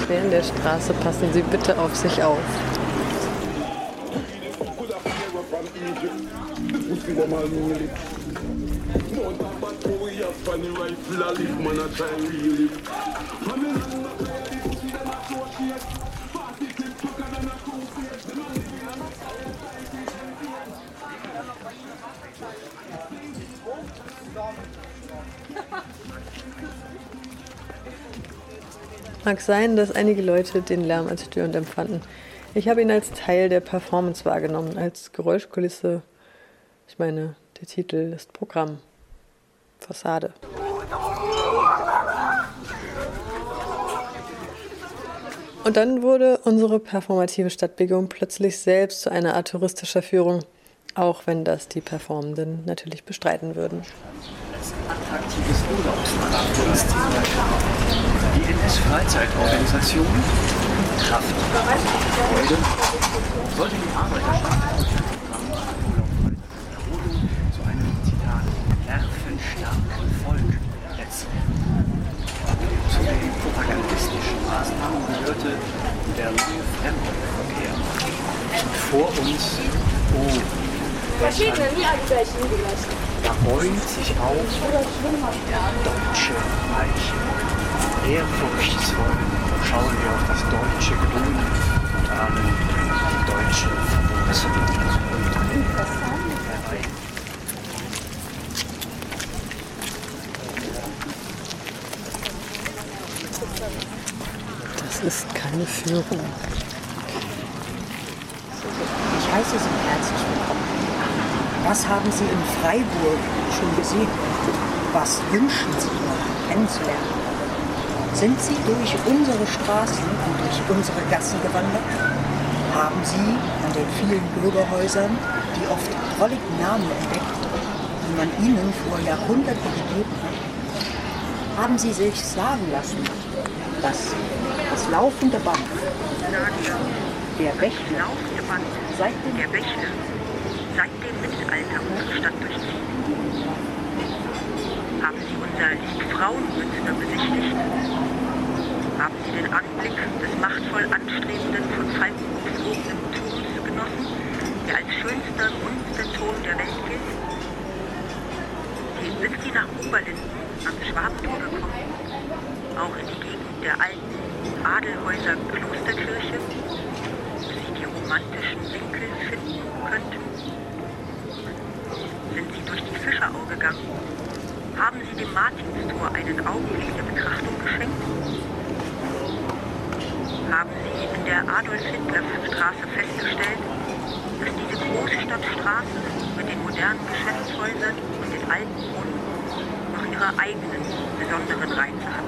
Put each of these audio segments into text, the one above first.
überqueren der Straße, passen Sie bitte auf sich auf. Mag sein, dass einige Leute den Lärm als störend empfanden. Ich habe ihn als Teil der Performance wahrgenommen, als Geräuschkulisse. Ich meine, der Titel ist Programm. Fassade. Und dann wurde unsere performative Stadtbegehung plötzlich selbst zu einer Art touristischer Führung, auch wenn das die Performenden natürlich bestreiten würden. Als attraktives Urlaubsland die NS-Freizeitorganisation Kraft Freude sollte die Arbeiterschaft zu einem, Zitat, nervenstarken Volk erziehen. Zu den propagandistischen Maßnahmen gehörte der neue Fremdenverkehr. Und vor uns, da bäumt sich auf der deutsche Reich. Ehrfurchtsvoll schauen wir auf das deutsche Grün und ahnen die deutsche Verwurzelung. Das ist keine Führung. Ich heiße Sie herzlich willkommen. Was haben Sie in Freiburg schon gesehen? Was wünschen Sie noch kennenzulernen? Sind Sie durch unsere Straßen und durch unsere Gassen gewandert? Haben Sie an den vielen Bürgerhäusern die oft drolligen Namen entdeckt, die man Ihnen vor Jahrhunderten gegeben hat? Haben Sie sich sagen lassen, dass das laufende Band, der Bächle, seit dem Mittelalter unsere Stadt durchzieht? Haben Sie unser Liebfrauenmünster besichtigt? Haben Sie den Anblick des machtvoll anstrebenden, von Falken umflogenen Turms genossen, der als schönster Munsterturm der Welt gilt? Sind Sie nach Oberlinden ans Schwabentor gekommen? Auch in die Gegend der alten Adelhäuser Klosterkirche, wo Sie die romantischen Winkel finden könnten? Sind Sie durch die Fischerau gegangen? Haben Sie dem Martinstor einen Augenblick der Betrachtung geschenkt? Haben Sie in der Adolf-Hitler-Straße festgestellt, dass diese Großstadtstraße mit den modernen Geschäftshäusern und den alten Brunnen noch ihre eigenen besonderen Reize hat?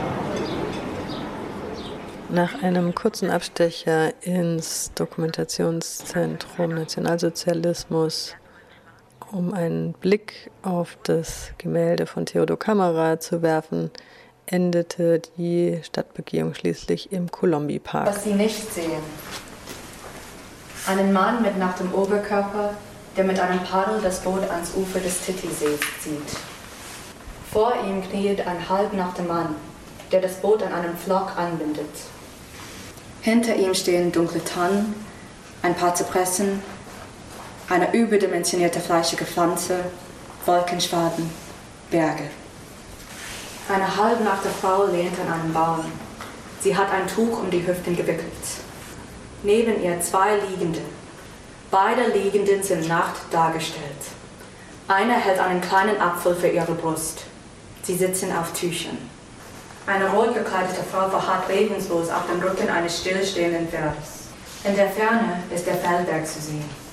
Nach einem kurzen Abstecher ins Dokumentationszentrum Nationalsozialismus, um einen Blick auf das Gemälde von Theodor Kammerer zu werfen, endete die Stadtbegehung schließlich im Kolombi-Park. Was Sie nicht sehen. Einen Mann mit nacktem Oberkörper, der mit einem Paddel das Boot ans Ufer des Titissees zieht. Vor ihm kniet ein halbnackter Mann, der das Boot an einem Pflock anbindet. Hinter ihm stehen dunkle Tannen, ein paar Zypressen, eine überdimensionierte fleischige Pflanze, Wolkenschwaden, Berge. Eine halbnackte Frau lehnt an einem Baum. Sie hat ein Tuch um die Hüften gewickelt. Neben ihr zwei Liegende. Beide Liegenden sind nackt dargestellt. Einer hält einen kleinen Apfel für ihre Brust. Sie sitzen auf Tüchern. Eine rot gekleidete Frau verharrt regungslos auf dem Rücken eines stillstehenden Pferdes. In der Ferne ist der Fellberg zu sehen.